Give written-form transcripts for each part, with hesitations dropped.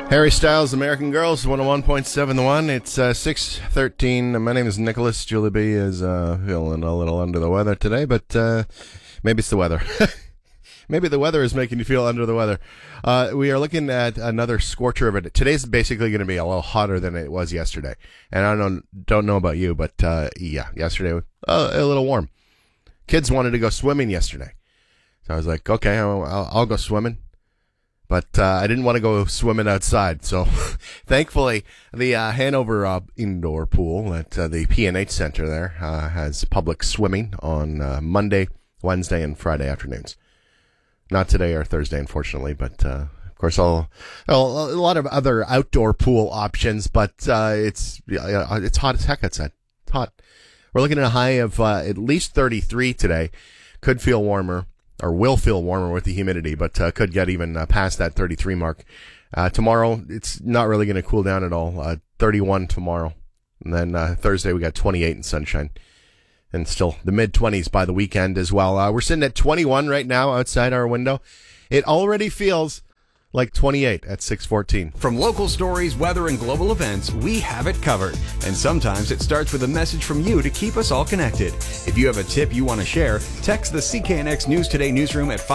Harry Styles, American Girls, 101.7 The One. It's 6:13. My name is Nicholas. Julie B is feeling a little under the weather today, but maybe it's the weather. Maybe the weather is making you feel under the weather. We are looking at another scorcher of it. Today's basically going to be a little hotter than it was yesterday. And I don't know about you, but yesterday a little warm. Kids wanted to go swimming yesterday. So I was like, okay, I'll go swimming. But I didn't want to go swimming outside. So thankfully, the Hanover indoor pool at the P&H Center there has public swimming on Monday, Wednesday, and Friday afternoons. Not today or Thursday, unfortunately, but of course, a lot of other outdoor pool options. But it's hot as heck outside. It's hot. We're looking at a high of at least 33 today. Could feel warmer. Or will feel warmer with the humidity, but could get even past that 33 mark. Tomorrow, it's not really going to cool down at all. 31 tomorrow. And then Thursday, we got 28 and sunshine. And still the mid-20s by the weekend as well. We're sitting at 21 right now outside our window. It already feels like 28 at 6:14. From local stories, weather, and global events, we have it covered. And sometimes it starts with a message from you to keep us all connected. If you have a tip you want to share, text the CKNX News Today newsroom at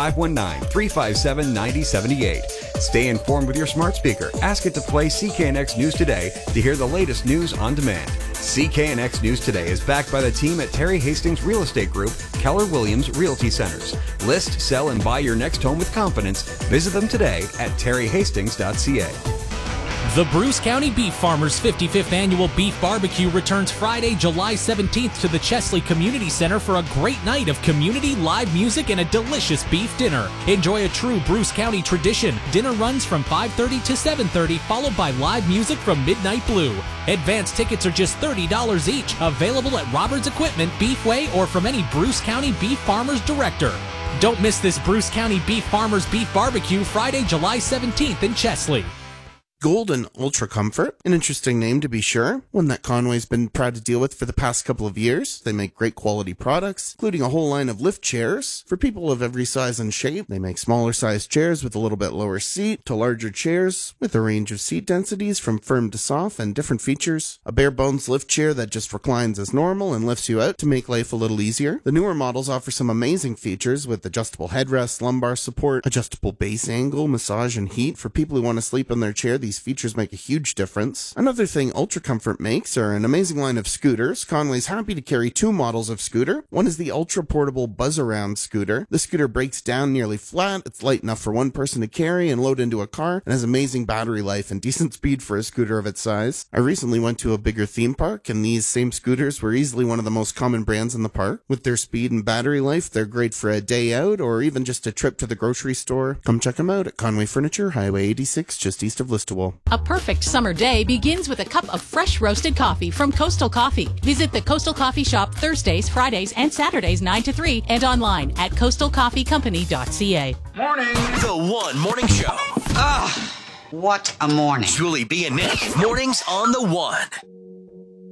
519-357-9078. Stay informed with your smart speaker. Ask it to play CKNX News Today to hear the latest news on demand. CKNX News Today is backed by the team at Terry Hastings Real Estate Group, Keller Williams Realty Centers. List, sell, and buy your next home with confidence. Visit them today at terryhastings.ca. The Bruce County Beef Farmers 55th Annual Beef Barbecue returns Friday, July 17th to the Chesley Community Center for a great night of community live music and a delicious beef dinner. Enjoy a true Bruce County tradition. Dinner runs from 5:30 to 7:30, followed by live music from Midnight Blue. Advance tickets are just $30 each, available at Roberts Equipment, Beefway, or from any Bruce County Beef Farmers director. Don't miss this Bruce County Beef Farmers Beef Barbecue Friday, July 17th in Chesley. Golden Ultra Comfort, an interesting name to be sure, one that Conway's been proud to deal with for the past couple of years. They make great quality products, including a whole line of lift chairs for people of every size and shape. They make smaller sized chairs with a little bit lower seat to larger chairs with a range of seat densities from firm to soft and different features. A bare bones lift chair that just reclines as normal and lifts you out to make life a little easier. The newer models offer some amazing features with adjustable headrests, lumbar support, adjustable base angle, massage and heat. For people who want to sleep in their chair, these features make a huge difference. Another thing Ultra Comfort makes are an amazing line of scooters. Conway's happy to carry two models of scooter. One is the ultra portable Buzz Around scooter. The scooter breaks down nearly flat. It's light enough for one person to carry and load into a car, and has amazing battery life and decent speed for a scooter of its size. I recently went to a bigger theme park, and these same scooters were easily one of the most common brands in the park. With their speed and battery life, they're great for a day out or even just a trip to the grocery store. Come check them out at Conway Furniture, Highway 86, just east of Listowel. A perfect summer day begins with a cup of fresh roasted coffee from Coastal Coffee. Visit the Coastal Coffee Shop Thursdays, Fridays, and Saturdays 9 to 3 and online at coastalcoffeecompany.ca. Morning. The One Morning Show. What a morning. Julie B and Nick. Mornings on The One.